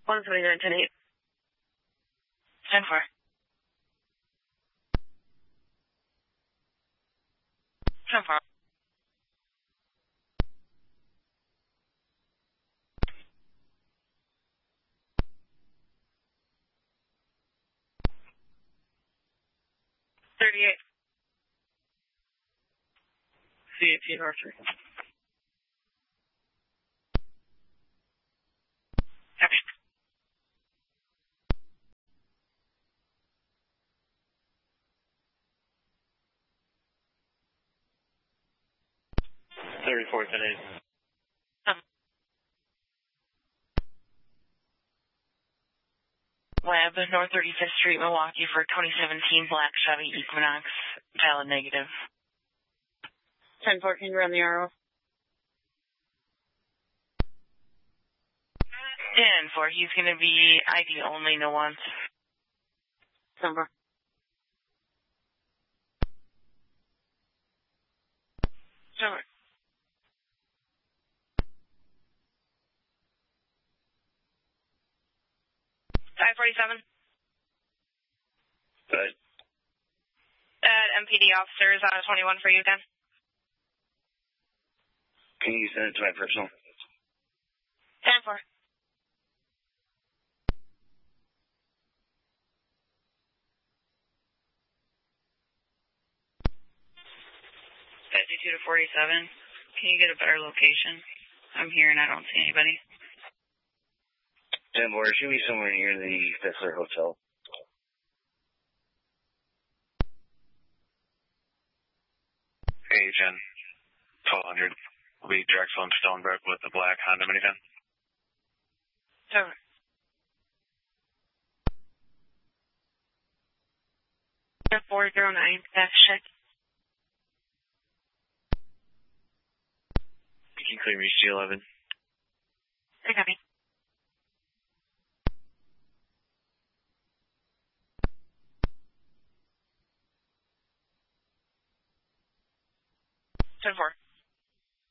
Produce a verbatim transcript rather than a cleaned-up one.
one twenty-nine, ten eight. ten four. ten four. thirty-eight. C eighteen, R three. Okay. thirty-four, ten eight. Um, Lab, North thirty-fifth Street, Milwaukee for twenty seventeen Black Chevy Equinox. Valid negative. ten fourteen, run the R O. ten four, he's going to be I D only, no wants. ten four. ten four. five forty-seven. Good. Uh, M P D officers on a twenty-one for you again. Can you send it to my personal? ten four. fifty-two to forty-seven. Can you get a better location? I'm here and I don't see anybody. ten four, should be somewhere near the Fissler Hotel. Hey, Jen. twelve hundred. Will be Drexel and Stonebrook with the black Honda minivan. Over. four zero nine, that's check. You can clear me G eleven. I got me. ten four.